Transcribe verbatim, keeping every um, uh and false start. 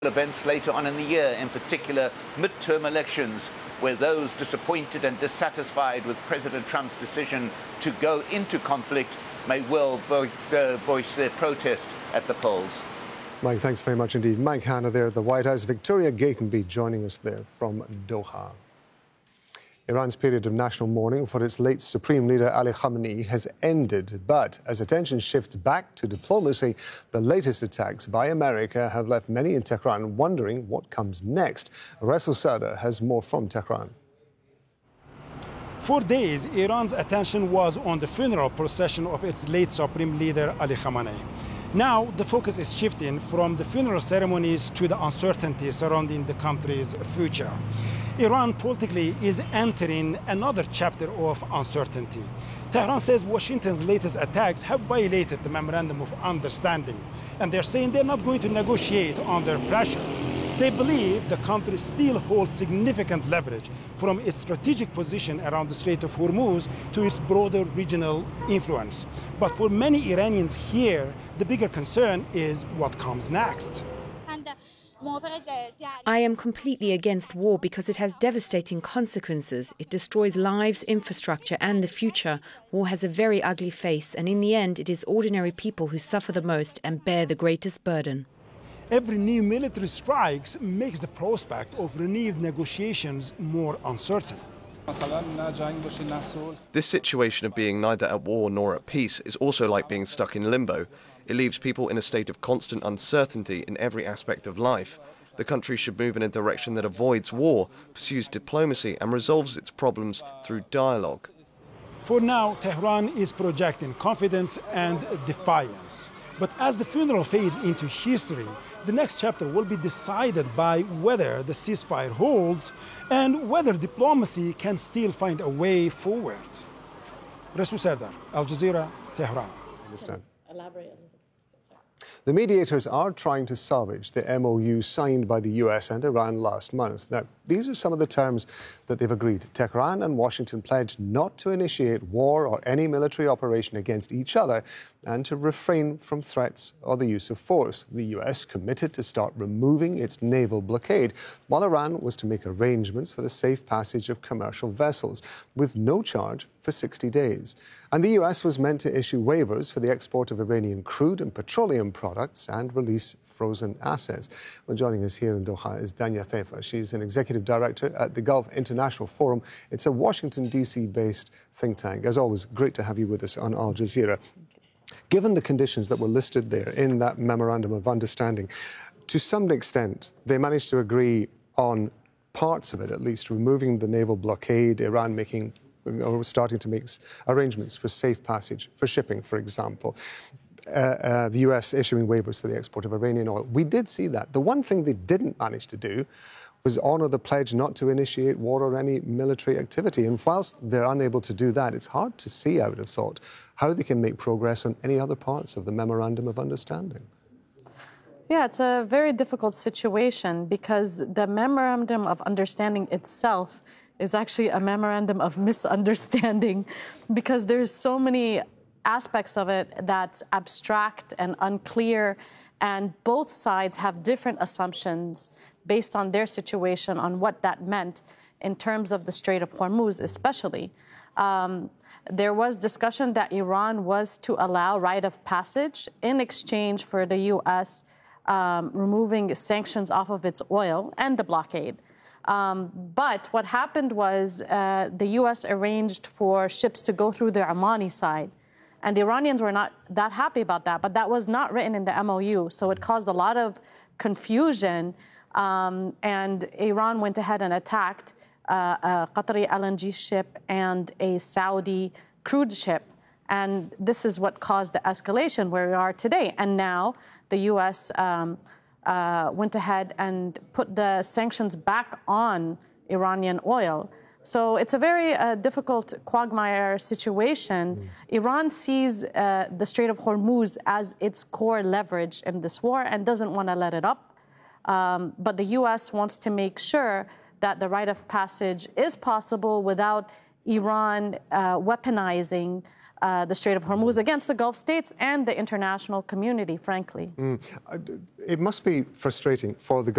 events later on in the year, in particular midterm elections, where those disappointed and dissatisfied with President Trump's decision to go into conflict may well vo uh, voice their protest at the polls. Mike, thanks very much indeed. Mike Hanna there at the White House. Victoria Gatenby joining us there from Doha. Iran's period of national mourning for its late Supreme Leader Ali Khamenei has ended, but as attention shifts back to diplomacy, the latest attacks by America have left many in Tehran wondering what comes next. Rasul Sardar has more from Tehran. For days, Iran's attention was on the funeral procession of its late Supreme Leader Ali Khamenei. Now, the focus is shifting from the funeral ceremonies to the uncertainty surrounding the country's future. Iran politically is entering another chapter of uncertainty. Tehran says Washington's latest attacks have violated the Memorandum of Understanding, and they're saying they're not going to negotiate under pressure. They believe the country still holds significant leverage from its strategic position around the Strait of Hormuz to its broader regional influence. But for many Iranians here, the bigger concern is what comes next. I am completely against war because it has devastating consequences. It destroys lives, infrastructure and the future. War has a very ugly face, and in the end it is ordinary people who suffer the most and bear the greatest burden. Every new military strikes makes the prospect of renewed negotiations more uncertain. This situation of being neither at war nor at peace is also like being stuck in limbo. It leaves people in a state of constant uncertainty in every aspect of life. The country should move in a direction that avoids war, pursues diplomacy and resolves its problems through dialogue. For now, Tehran is projecting confidence and defiance. But as the funeral fades into history, the next chapter will be decided by whether the ceasefire holds and whether diplomacy can still find a way forward. Rasul Sardar, Al Jazeera, Tehran. I understand. Elaborate. The mediators are trying to salvage the M O U signed by the U S and Iran last month. Now, these are some of the terms that they've agreed. Tehran and Washington pledged not to initiate war or any military operation against each other and to refrain from threats or the use of force. The U S committed to start removing its naval blockade, while Iran was to make arrangements for the safe passage of commercial vessels with no charge for sixty days. And the U S was meant to issue waivers for the export of Iranian crude and petroleum products and release frozen assets. Well, joining us here in Doha is Danya Thaifa. She's an executive director at the Gulf International Forum. It's a Washington, D C-based think tank. As always, great to have you with us on Al Jazeera. Given the conditions that were listed there in that Memorandum of Understanding, to some extent, they managed to agree on parts of it, at least, removing the naval blockade, Iran making or starting to make arrangements for safe passage, for shipping, for example. Uh, uh, the U S issuing waivers for the export of Iranian oil. We did see that. The one thing they didn't manage to do was honour the pledge not to initiate war or any military activity. And whilst they're unable to do that, it's hard to see, I would have thought, how they can make progress on any other parts of the Memorandum of Understanding. Yeah, it's a very difficult situation because the Memorandum of Understanding itself is actually a memorandum of misunderstanding because there's so many aspects of it that's abstract and unclear, and both sides have different assumptions based on their situation on what that meant in terms of the Strait of Hormuz especially. Um, there was discussion that Iran was to allow right of passage in exchange for the U S um, removing sanctions off of its oil and the blockade. Um, but what happened was uh, the U S arranged for ships to go through the Omani side. And the Iranians were not that happy about that, but that was not written in the M O U. So it caused a lot of confusion. Um, and Iran went ahead and attacked uh, a Qatari L N G ship and a Saudi crude ship. And this is what caused the escalation where we are today. And now the U S um, Uh, went ahead and put the sanctions back on Iranian oil. So it's a very uh, difficult quagmire situation. Mm. Iran sees uh, the Strait of Hormuz as its core leverage in this war and doesn't want to let it up. Um, but the U S wants to make sure that the right of passage is possible without Iran uh, weaponizing Uh, the Strait of Hormuz against the Gulf states and the international community, frankly. Mm. It must be frustrating for the